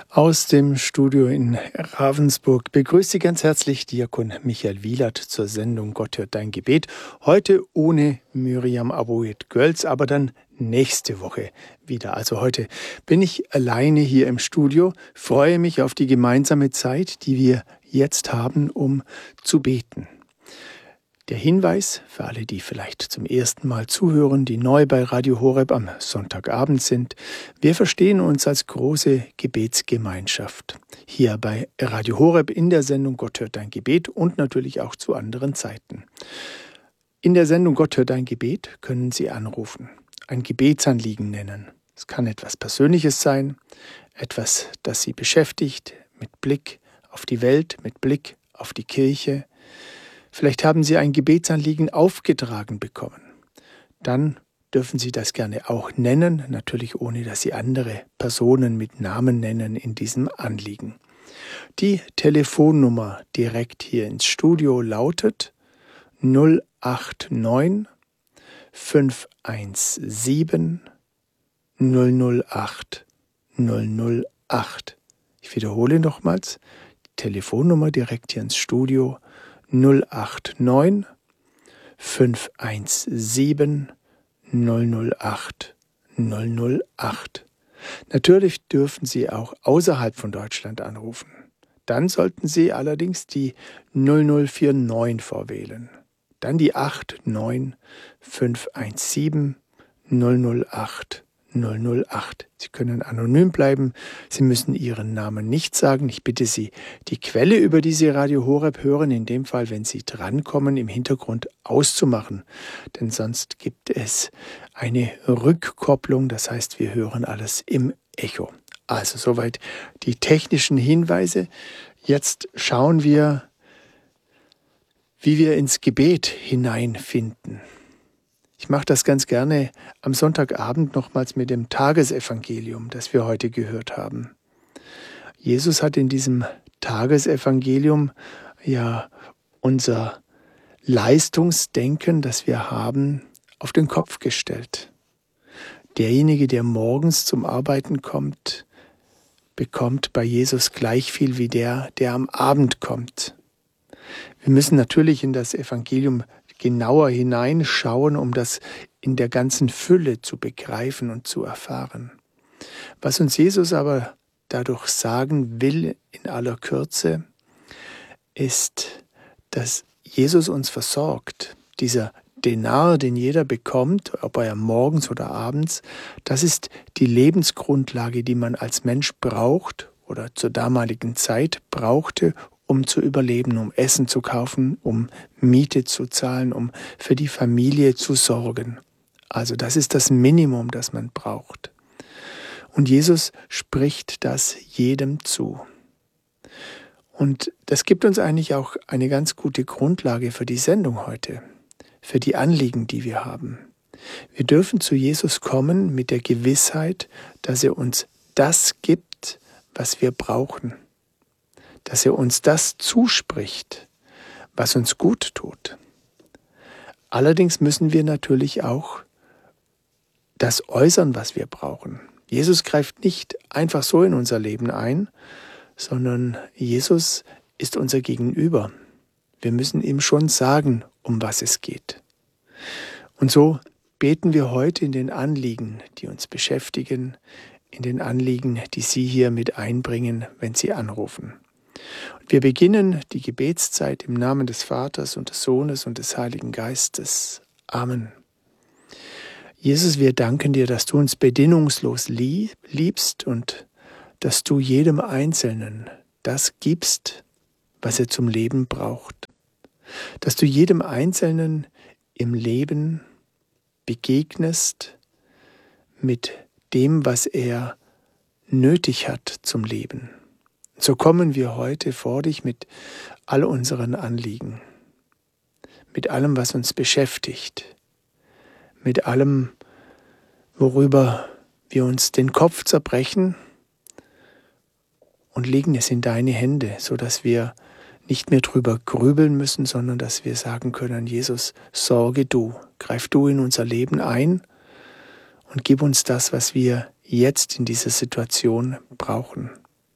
Aus dem Studio in Ravensburg begrüßt Sie ganz herzlich Diakon Michael Wielert zur Sendung Gott hört dein Gebet. Heute ohne Miriam Abouyed-Gölz, aber dann nächste Woche wieder. Also heute bin ich alleine hier im Studio, freue mich auf die gemeinsame Zeit, die wir jetzt haben, um zu beten. Der Hinweis für alle, die vielleicht zum ersten Mal zuhören, die neu bei Radio Horeb am Sonntagabend sind: Wir verstehen uns als große Gebetsgemeinschaft. Hier bei Radio Horeb in der Sendung Gott hört dein Gebet und natürlich auch zu anderen Zeiten. In der Sendung Gott hört dein Gebet können Sie anrufen, ein Gebetsanliegen nennen. Es kann etwas Persönliches sein, etwas, das Sie beschäftigt, mit Blick auf die Welt, mit Blick auf die Kirche. Vielleicht haben Sie ein Gebetsanliegen aufgetragen bekommen. Dann dürfen Sie das gerne auch nennen, natürlich ohne, dass Sie andere Personen mit Namen nennen in diesem Anliegen. Die Telefonnummer direkt hier ins Studio lautet 089 517 008 008. Ich wiederhole nochmals, die Telefonnummer direkt hier ins Studio 089 517 008 008. Natürlich dürfen Sie auch außerhalb von Deutschland anrufen. Dann sollten Sie allerdings die 0049 vorwählen. Dann die 89 517 008 008. Sie können anonym bleiben. Sie müssen Ihren Namen nicht sagen. Ich bitte Sie, die Quelle, über die Sie Radio Horeb hören, in dem Fall, wenn Sie drankommen, im Hintergrund auszumachen. Denn sonst gibt es eine Rückkopplung. Das heißt, wir hören alles im Echo. Also soweit die technischen Hinweise. Jetzt schauen wir, wie wir ins Gebet hineinfinden. Ich mache das ganz gerne am Sonntagabend nochmals mit dem Tagesevangelium, das wir heute gehört haben. Jesus hat in diesem Tagesevangelium ja unser Leistungsdenken, das wir haben, auf den Kopf gestellt. Derjenige, der morgens zum Arbeiten kommt, bekommt bei Jesus gleich viel wie der am Abend kommt. Wir müssen natürlich in das Evangelium genauer hineinschauen, um das in der ganzen Fülle zu begreifen und zu erfahren. Was uns Jesus aber dadurch sagen will in aller Kürze, ist, dass Jesus uns versorgt. Dieser Denar, den jeder bekommt, ob er morgens oder abends, das ist die Lebensgrundlage, die man als Mensch braucht oder zur damaligen Zeit brauchte, um zu überleben, um Essen zu kaufen, um Miete zu zahlen, um für die Familie zu sorgen. Also das ist das Minimum, das man braucht. Und Jesus spricht das jedem zu. Und das gibt uns eigentlich auch eine ganz gute Grundlage für die Sendung heute, für die Anliegen, die wir haben. Wir dürfen zu Jesus kommen mit der Gewissheit, dass er uns das gibt, was wir brauchen. Dass er uns das zuspricht, was uns gut tut. Allerdings müssen wir natürlich auch das äußern, was wir brauchen. Jesus greift nicht einfach so in unser Leben ein, sondern Jesus ist unser Gegenüber. Wir müssen ihm schon sagen, um was es geht. Und so beten wir heute in den Anliegen, die uns beschäftigen, in den Anliegen, die Sie hier mit einbringen, wenn Sie anrufen. Und wir beginnen die Gebetszeit im Namen des Vaters und des Sohnes und des Heiligen Geistes. Amen. Jesus, wir danken dir, dass du uns bedingungslos liebst und dass du jedem Einzelnen das gibst, was er zum Leben braucht. Dass du jedem Einzelnen im Leben begegnest mit dem, was er nötig hat zum Leben. So kommen wir heute vor dich mit all unseren Anliegen, mit allem, was uns beschäftigt, mit allem, worüber wir uns den Kopf zerbrechen und legen es in deine Hände, sodass wir nicht mehr drüber grübeln müssen, sondern dass wir sagen können: Jesus, sorge du, greif du in unser Leben ein und gib uns das, was wir jetzt in dieser Situation brauchen.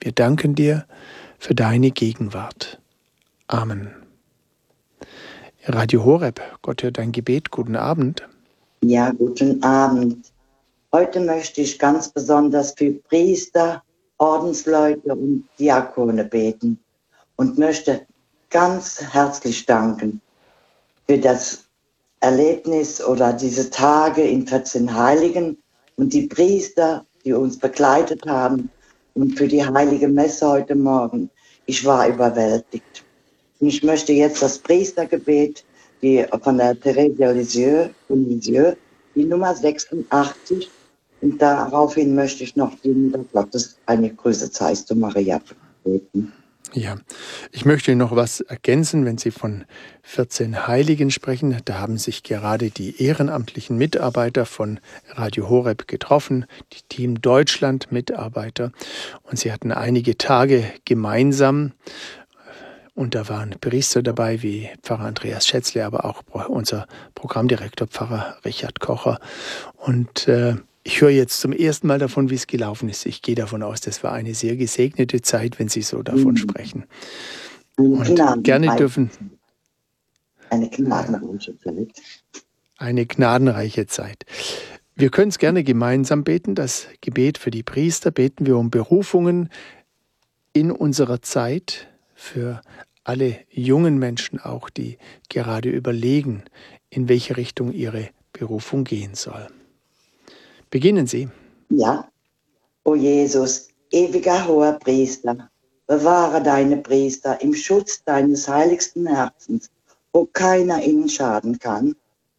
Wir danken dir für deine Gegenwart. Amen. Radio Horeb, Gott hört dein Gebet. Guten Abend. Ja, guten Abend. Heute möchte ich ganz besonders für Priester, Ordensleute und Diakone beten und möchte ganz herzlich danken für das Erlebnis oder diese Tage in 14 Heiligen und die Priester, die uns begleitet haben und für die heilige Messe heute Morgen. Ich war überwältigt. Und ich möchte jetzt das Priestergebet von der Thérèse Lisieux, die Nummer 86. Und daraufhin möchte ich noch die Mutter Gottes eine Grüße zeigst du Maria beten. Ja, ich möchte noch was ergänzen, wenn Sie von 14 Heiligen sprechen. Da haben sich gerade die ehrenamtlichen Mitarbeiter von Radio Horeb getroffen, die Team Deutschland Mitarbeiter. Und sie hatten einige Tage gemeinsam. Und da waren Priester dabei wie Pfarrer Andreas Schätzle, aber auch unser Programmdirektor Pfarrer Richard Kocher. Und ich höre jetzt zum ersten Mal davon, wie es gelaufen ist. Ich gehe davon aus, das war eine sehr gesegnete Zeit, wenn Sie so davon sprechen. Und gerne dürfen... Eine gnadenreiche Zeit. Eine gnadenreiche Zeit. Wir können es gerne gemeinsam beten. Das Gebet für die Priester beten wir um Berufungen in unserer Zeit, für alle jungen Menschen auch, die gerade überlegen, in welche Richtung ihre Berufung gehen soll. Beginnen Sie. Ja, o Jesus, ewiger hoher Priester, bewahre deine Priester im Schutz deines heiligsten Herzens, wo keiner ihnen schaden kann.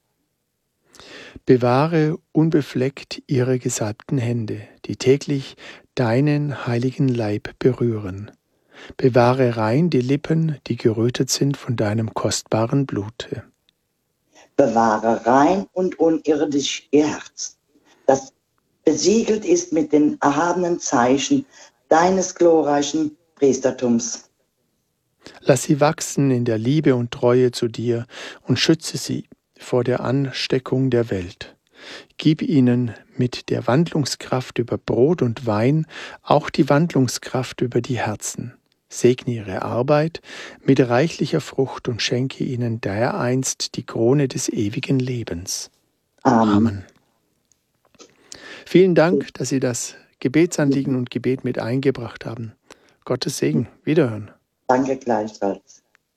Bewahre unbefleckt ihre gesalbten Hände, die täglich deinen heiligen Leib berühren. Bewahre rein die Lippen, die gerötet sind von deinem kostbaren Blute. Bewahre rein und unirdisch ihr Herz, das besiegelt ist mit den erhabenen Zeichen deines glorreichen Priestertums. Lass sie wachsen in der Liebe und Treue zu dir und schütze sie vor der Ansteckung der Welt. Gib ihnen mit der Wandlungskraft über Brot und Wein auch die Wandlungskraft über die Herzen. Segne ihre Arbeit mit reichlicher Frucht und schenke ihnen dereinst die Krone des ewigen Lebens. Amen. Vielen Dank, dass Sie das Gebetsanliegen und Gebet mit eingebracht haben. Gottes Segen. Wiederhören. Danke gleichfalls.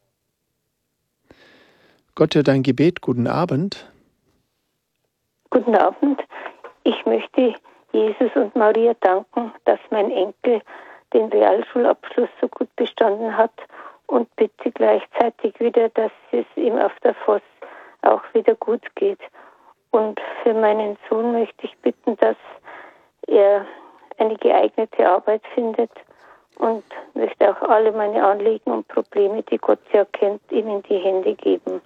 Gott hört dein Gebet. Guten Abend. Guten Abend. Ich möchte Jesus und Maria danken, dass mein Enkel den Realschulabschluss so gut bestanden hat und bitte gleichzeitig wieder, dass es ihm auf der Voss auch wieder gut geht. Und für meinen Sohn möchte ich bitten, dass er eine geeignete Arbeit findet und möchte auch alle meine Anliegen und Probleme, die Gott ja kennt, ihm in die Hände geben.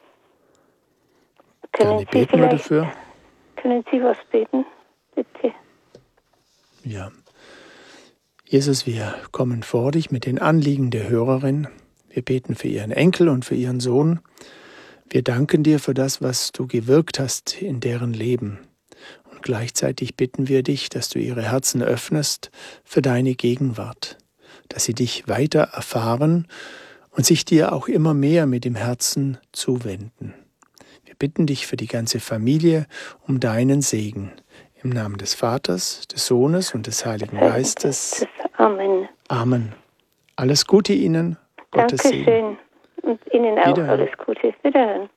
Können Sie dafür? Können Sie was beten, bitte? Ja. Jesus, wir kommen vor dich mit den Anliegen der Hörerin. Wir beten für ihren Enkel und für ihren Sohn. Wir danken dir für das, was du gewirkt hast in deren Leben. Und gleichzeitig bitten wir dich, dass du ihre Herzen öffnest für deine Gegenwart, dass sie dich weiter erfahren und sich dir auch immer mehr mit dem Herzen zuwenden. Wir bitten dich für die ganze Familie um deinen Segen. Im Namen des Vaters, des Sohnes und des Heiligen Geistes. Amen. Amen. Alles Gute Ihnen. Gottes Segen. Dankeschön. Und Ihnen auch alles Gute. Wiederhören.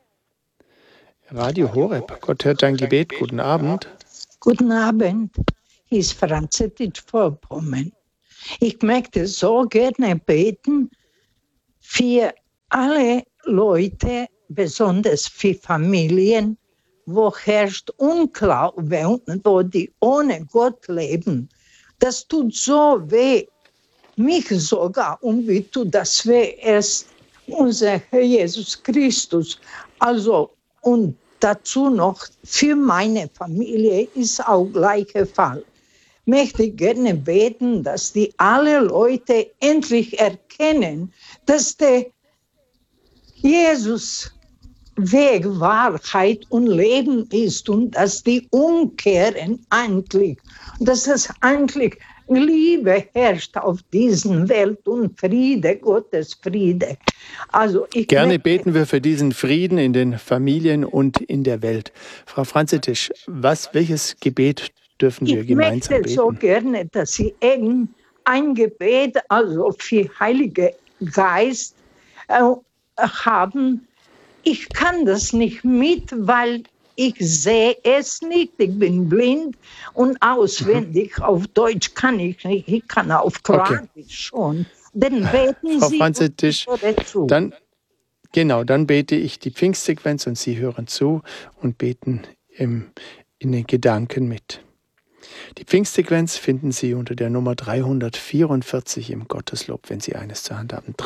Radio Horeb. Gott hört dein Gebet. Guten Abend. Guten Abend. Hier ist Franzetisch Vorpommern. Ich möchte so gerne beten für alle Leute, besonders für Familien, wo herrscht Unglaube und wo die ohne Gott leben. Das tut so weh. Mich sogar, und wie tut das weh, erst unser Herr Jesus Christus. Also, und dazu noch, für meine Familie ist auch gleicher Fall. Möchte gerne beten, dass die alle Leute endlich erkennen, dass der Jesus Weg, Wahrheit und Leben ist und dass die umkehren eigentlich, dass es eigentlich Liebe herrscht auf diesen Welt und Friede, Gottes Friede. Also Gerne beten wir für diesen Frieden in den Familien und in der Welt. Frau Franzetisch, welches Gebet dürfen wir gemeinsam beten? Ich möchte so gerne, dass Sie ein Gebet, also für Heilige Geist haben. Ich kann das nicht mit, weil ich sehe es nicht. Ich bin blind und auswendig auf Deutsch kann ich nicht. Ich kann auf Kroatisch schon. Dann beten Frau Sie Franzetisch, dazu. Dann bete ich die Pfingstsequenz und Sie hören zu und beten in den Gedanken mit. Die Pfingstsequenz finden Sie unter der Nummer 344 im Gotteslob, wenn Sie eines zur Hand haben.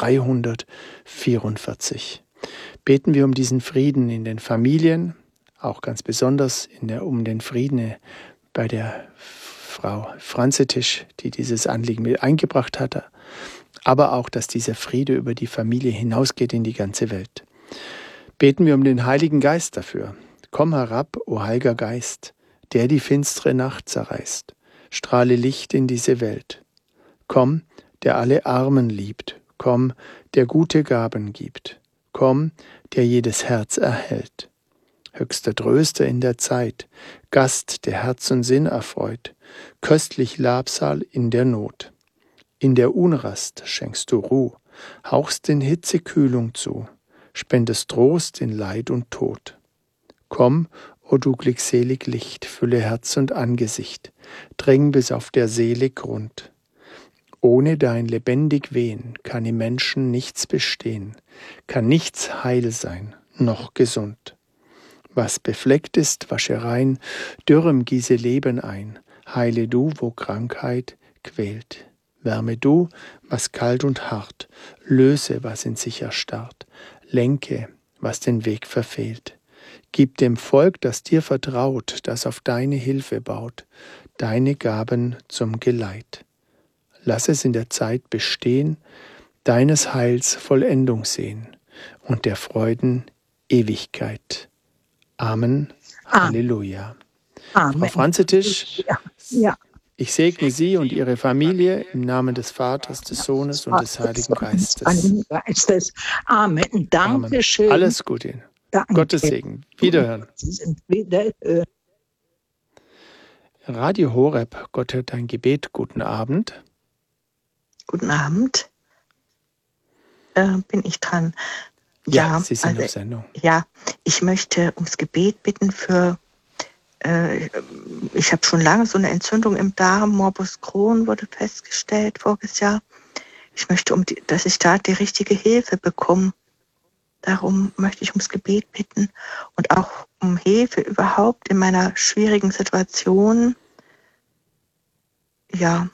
344. Beten wir um diesen Frieden in den Familien, auch ganz besonders um den Frieden bei der Frau Franzetisch, die dieses Anliegen mit eingebracht hatte, aber auch, dass dieser Friede über die Familie hinausgeht in die ganze Welt. Beten wir um den Heiligen Geist dafür. Komm herab, o Heiliger Geist, der die finstere Nacht zerreißt. Strahle Licht in diese Welt. Komm, der alle Armen liebt. Komm, der gute Gaben gibt. Komm, der jedes Herz erhält. Höchster Tröster in der Zeit, Gast, der Herz und Sinn erfreut, köstlich Labsal in der Not. In der Unrast schenkst du Ruh, hauchst den Hitze Kühlung zu, spendest Trost in Leid und Tod. Komm, o du glückselig Licht, fülle Herz und Angesicht, dräng bis auf der Seele Grund. Ohne dein lebendig Wehen kann im Menschen nichts bestehen, kann nichts heil sein, noch gesund. Was befleckt ist, wasche rein, dürrem gieße Leben ein, heile du, wo Krankheit quält. Wärme du, was kalt und hart, löse, was in sich erstarrt, lenke, was den Weg verfehlt. Gib dem Volk, das dir vertraut, das auf deine Hilfe baut, deine Gaben zum Geleit. Lass es in der Zeit bestehen, deines Heils Vollendung sehen und der Freuden Ewigkeit. Amen. Halleluja. Amen. Frau Franzetisch, Ja. ich segne Sie und Ihre Familie im Namen des Vaters, des Sohnes und des Heiligen Geistes. Amen. Dankeschön. Alles Gute Ihnen. Danke. Gottes Segen. Wiederhören. Radio Horeb, Gott hört dein Gebet. Guten Abend. Guten Abend. Bin ich dran? Ja, Sie sind auf Sendung. Ja, ich möchte ums Gebet bitten für, ich habe schon lange so eine Entzündung im Darm, Morbus Crohn wurde festgestellt voriges Jahr. Ich möchte, dass ich da die richtige Hilfe bekomme. Darum möchte ich ums Gebet bitten und auch um Hilfe überhaupt in meiner schwierigen Situation. Ja.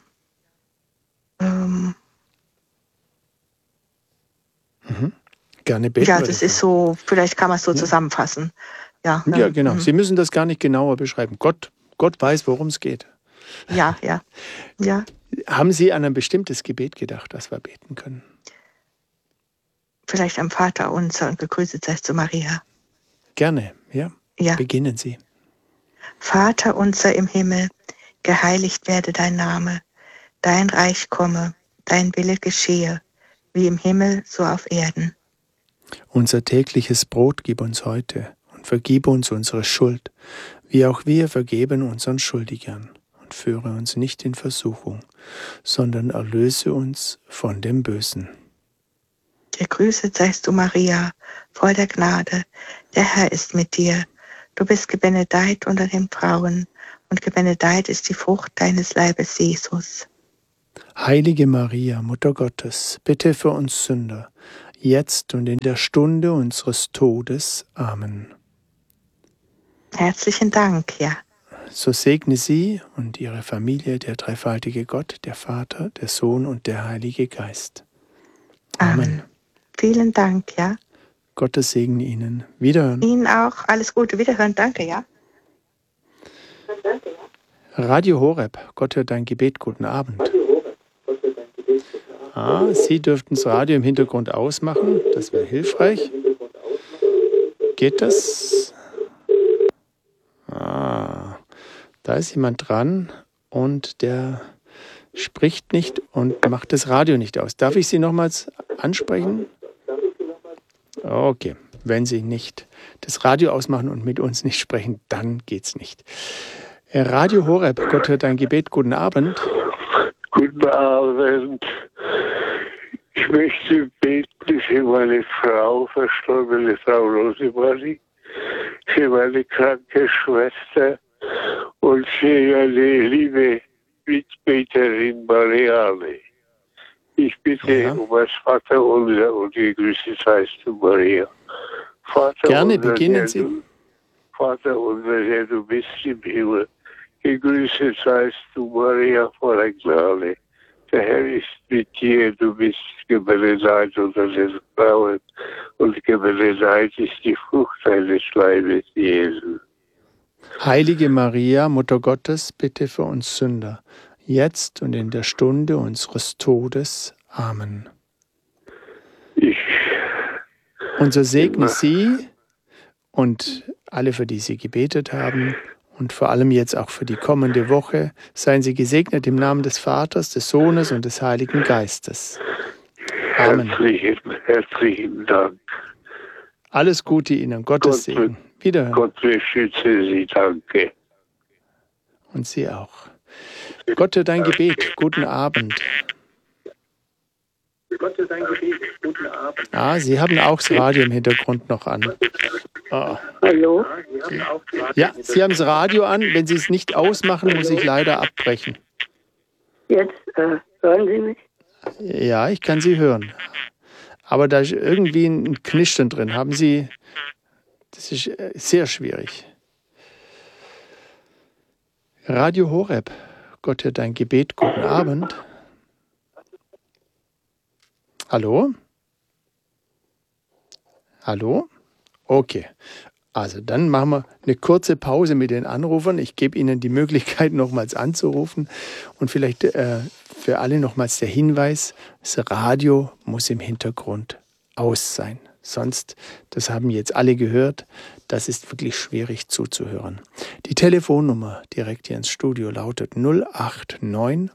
Gerne beten. Ja, das ist so, vielleicht kann man es so zusammenfassen. Ja, genau. Sie müssen das gar nicht genauer beschreiben. Gott weiß, worum es geht. Ja. Haben Sie an ein bestimmtes Gebet gedacht, das wir beten können? Vielleicht am Vater unser und gegrüßet seist du, Maria. Gerne, ja. Beginnen Sie. Vater unser im Himmel, geheiligt werde dein Name, dein Reich komme, dein Wille geschehe, wie im Himmel, so auf Erden. Unser tägliches Brot gib uns heute und vergib uns unsere Schuld, wie auch wir vergeben unseren Schuldigern. Und führe uns nicht in Versuchung, sondern erlöse uns von dem Bösen. Gegrüßet seist du, Maria, voll der Gnade, der Herr ist mit dir. Du bist gebenedeit unter den Frauen, und gebenedeit ist die Frucht deines Leibes, Jesus. Heilige Maria, Mutter Gottes, bitte für uns Sünder, jetzt und in der Stunde unseres Todes. Amen. Herzlichen Dank, ja. So segne Sie und Ihre Familie der dreifaltige Gott, der Vater, der Sohn und der Heilige Geist. Amen. Vielen Dank, ja. Gottes Segen Ihnen. Wiederhören. Ihnen auch. Alles Gute. Wiederhören. Danke, ja. Radio Horeb. Gott hört dein Gebet. Guten Abend. Sie dürften das Radio im Hintergrund ausmachen. Das wäre hilfreich. Geht das? Da ist jemand dran und der spricht nicht und macht das Radio nicht aus. Darf ich Sie nochmals ansprechen? Okay, wenn Sie nicht das Radio ausmachen und mit uns nicht sprechen, dann geht's nicht. Radio Horeb, Gott hört dein Gebet. Guten Abend. Guten Abend. Ich möchte beten für meine Frau, verstorbene Frau Rosemarie, für meine kranke Schwester und für meine liebe Mitbeterin Marianne. Ich bitte um das Vaterunser und gegrüßet seist du, Maria. Vater Gerne, unser, beginnen Sie. Vater unser, der du bist im Himmel, gegrüßet seist du, Maria, voller Gnade. Der Herr ist mit dir, du bist gebenedeit unter den Frauen und gebenedeit ist die Frucht deines Leibes, Jesus. Heilige Maria, Mutter Gottes, bitte für uns Sünder, jetzt und in der Stunde unseres Todes. Amen. Und so segne Sie und alle, für die Sie gebetet haben und vor allem jetzt auch für die kommende Woche. Seien Sie gesegnet im Namen des Vaters, des Sohnes und des Heiligen Geistes. Amen. Herzlichen Dank. Alles Gute Ihnen, Gottes Segen. Wiederhören. Gott beschütze Sie, danke. Und Sie auch. Gott hört dein Gebet. Guten Abend. Gott hört dein Gebet. Guten Abend. Sie haben auch das Radio im Hintergrund noch an. Oh. Hallo? Ja, Sie haben das Radio an. Wenn Sie es nicht ausmachen, muss ich leider abbrechen. Jetzt hören Sie mich? Ja, ich kann Sie hören. Aber da ist irgendwie ein Knistern drin. Haben Sie... Das ist sehr schwierig. Radio Horeb. Gott hört dein Gebet. Guten Abend. Hallo? Hallo? Okay. Also dann machen wir eine kurze Pause mit den Anrufern. Ich gebe Ihnen die Möglichkeit, nochmals anzurufen. Und vielleicht für alle nochmals der Hinweis, das Radio muss im Hintergrund aus sein. Sonst, das haben jetzt alle gehört, das ist wirklich schwierig zuzuhören. Die Telefonnummer direkt hier ins Studio lautet 089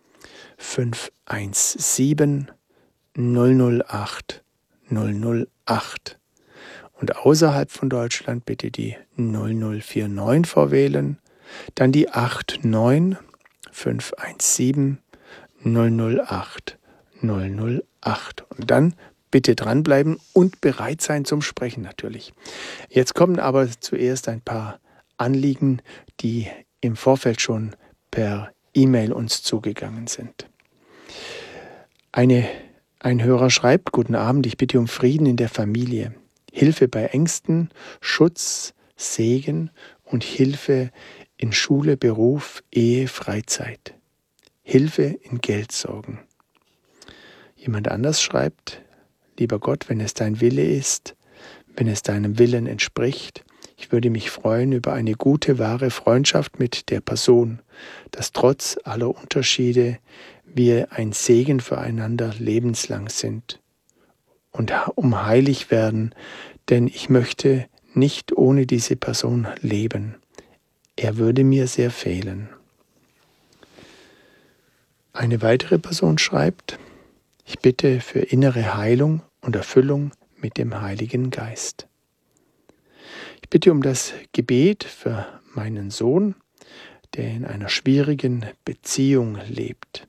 517 008 008. Und außerhalb von Deutschland bitte die 0049 vorwählen, dann die 89 517 008 008. Und dann bitte dranbleiben und bereit sein zum Sprechen natürlich. Jetzt kommen aber zuerst ein paar Anliegen, die im Vorfeld schon per E-Mail uns zugegangen sind. Ein Hörer schreibt: Guten Abend, ich bitte um Frieden in der Familie, Hilfe bei Ängsten, Schutz, Segen und Hilfe in Schule, Beruf, Ehe, Freizeit. Hilfe in Geldsorgen. Jemand anders schreibt: Lieber Gott, wenn es dein Wille ist, wenn es deinem Willen entspricht, ich würde mich freuen über eine gute, wahre Freundschaft mit der Person, dass trotz aller Unterschiede wir ein Segen füreinander lebenslang sind und um heilig werden, denn ich möchte nicht ohne diese Person leben. Er würde mir sehr fehlen. Eine weitere Person schreibt: Ich bitte für innere Heilung und Erfüllung mit dem Heiligen Geist. Ich bitte um das Gebet für meinen Sohn, der in einer schwierigen Beziehung lebt.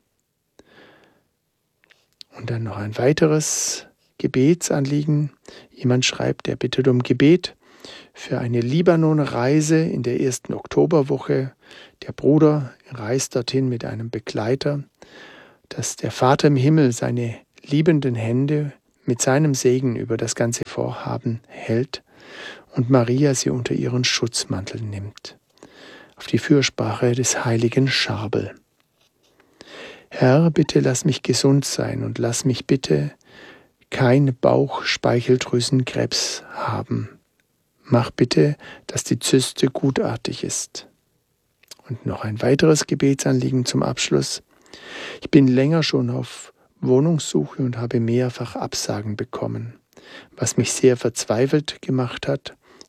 Und dann noch ein weiteres Gebetsanliegen. Jemand schreibt, er bittet um Gebet für eine Libanon-Reise in der 1. Oktoberwoche. Der Bruder reist dorthin mit einem Begleiter, dass der Vater im Himmel seine liebenden Hände mit seinem Segen über das ganze Vorhaben hält und Maria sie unter ihren Schutzmantel nimmt, auf die Fürsprache des heiligen Charbel. Herr, bitte lass mich gesund sein und lass mich bitte kein Bauchspeicheldrüsenkrebs haben. Mach bitte, dass die Zyste gutartig ist. Und noch ein weiteres Gebetsanliegen zum Abschluss. Ich bin länger schon auf Wohnungssuche und habe mehrfach Absagen bekommen, was mich sehr verzweifelt gemacht hat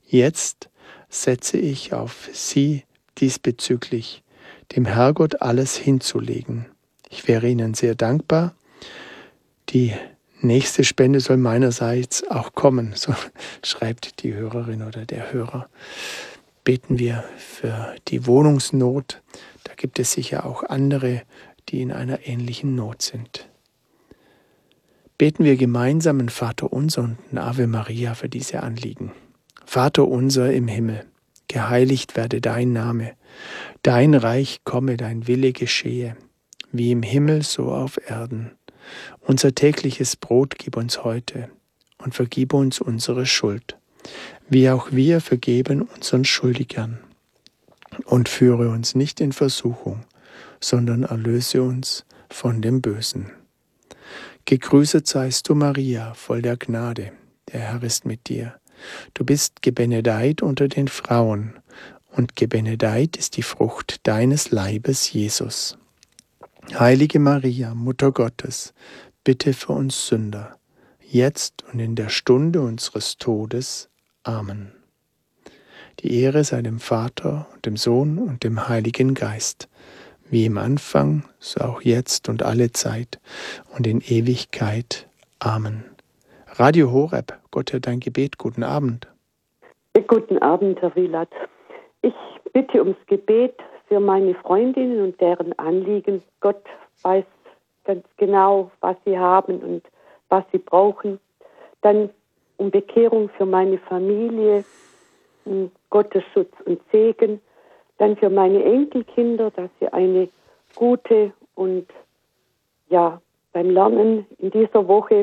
Jetzt setze ich auf Sie diesbezüglich, dem Herrgott alles hinzulegen. Ich wäre Ihnen sehr dankbar. Die nächste Spende soll meinerseits auch kommen, so schreibt die Hörerin oder der Hörer. Beten wir für die Wohnungsnot. Da gibt es sicher auch andere, die in einer ähnlichen Not sind. Beten wir gemeinsam ein Vaterunser und ein Ave Maria für diese Anliegen. Vater unser im Himmel, geheiligt werde dein Name. Dein Reich komme, dein Wille geschehe, wie im Himmel so auf Erden. Unser tägliches Brot gib uns heute und vergib uns unsere Schuld, wie auch wir vergeben unseren Schuldigern. Und führe uns nicht in Versuchung, sondern erlöse uns von dem Bösen. Gegrüßet seist du, Maria, voll der Gnade, der Herr ist mit dir. Du bist gebenedeit unter den Frauen, und gebenedeit ist die Frucht deines Leibes, Jesus. Heilige Maria, Mutter Gottes, bitte für uns Sünder, jetzt und in der Stunde unseres Todes. Amen. Die Ehre sei dem Vater und dem Sohn und dem Heiligen Geist, wie im Anfang, so auch jetzt und alle Zeit und in Ewigkeit. Amen. Radio Horeb, Gott hört dein Gebet. Guten Abend. Guten Abend, Herr Wieland. Ich bitte ums Gebet für meine Freundinnen und deren Anliegen. Gott weiß ganz genau, was sie haben und was sie brauchen. Dann um Bekehrung für meine Familie, um Gottes Schutz und Segen. Dann für meine Enkelkinder, dass sie eine gute und beim Lernen in dieser Woche,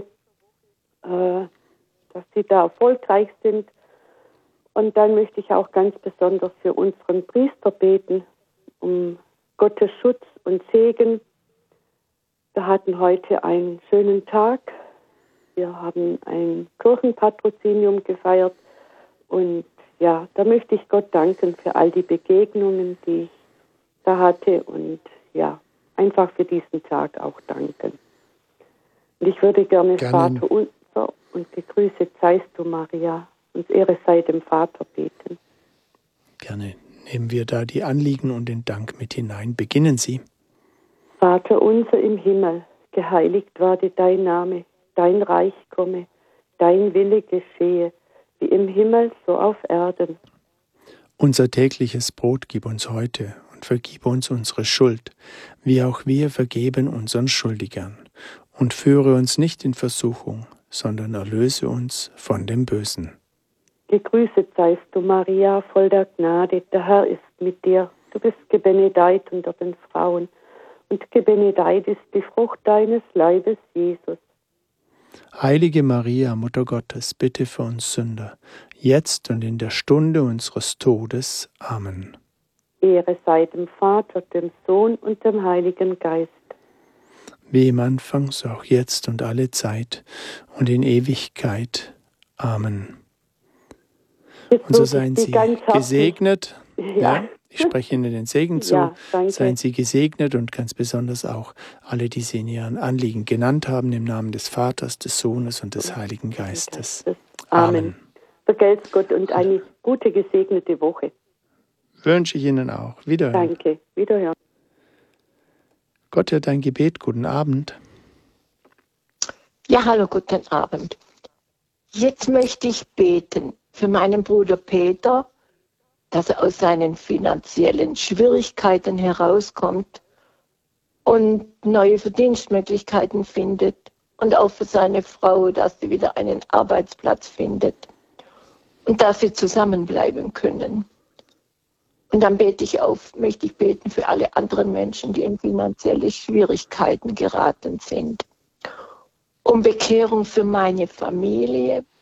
dass sie da erfolgreich sind. Und dann möchte ich auch ganz besonders für unseren Priester beten, um Gottes Schutz und Segen. Wir hatten heute einen schönen Tag. Wir haben ein Kirchenpatrozinium gefeiert. Und ja, da möchte ich Gott danken für all die Begegnungen, die ich da hatte. Und ja, einfach für diesen Tag auch danken. Und ich würde gerne Vater unser und gegrüßet seist du, Maria, und Ehre sei dem Vater beten. Gerne nehmen wir da die Anliegen und den Dank mit hinein. Beginnen Sie. Vater unser im Himmel, geheiligt werde dein Name, dein Reich komme, dein Wille geschehe, wie im Himmel so auf Erden. Unser tägliches Brot gib uns heute und vergib uns unsere Schuld, wie auch wir vergeben unseren Schuldigern. Und führe uns nicht in Versuchung, sondern erlöse uns von dem Bösen. Gegrüßet seist du, Maria, voll der Gnade, der Herr ist mit dir. Du bist gebenedeit unter den Frauen, und gebenedeit ist die Frucht deines Leibes, Jesus. Heilige Maria, Mutter Gottes, bitte für uns Sünder, jetzt und in der Stunde unseres Todes. Amen. Ehre sei dem Vater, dem Sohn und dem Heiligen Geist. Wie im Anfang, so auch jetzt und alle Zeit und in Ewigkeit. Amen. Und so seien Sie gesegnet. Ja, ich spreche Ihnen den Segen zu. Ja, seien Sie gesegnet und ganz besonders auch alle, die Sie in Ihren Anliegen genannt haben, im Namen des Vaters, des Sohnes und des Heiligen Geistes. Amen. Vergelt's Gott und eine gute, gesegnete Woche. Wünsche ich Ihnen auch. Wiederhören. Danke. Wiederhören. Gott hört dein Gebet. Guten Abend. Ja, hallo, guten Abend. Jetzt möchte ich beten für meinen Bruder Peter, dass er aus seinen finanziellen Schwierigkeiten herauskommt und neue Verdienstmöglichkeiten findet, und auch für seine Frau, dass sie wieder einen Arbeitsplatz findet und dass sie zusammenbleiben können. Und dann möchte ich beten für alle anderen Menschen, die in finanzielle Schwierigkeiten geraten sind. Um Bekehrung für meine Familie,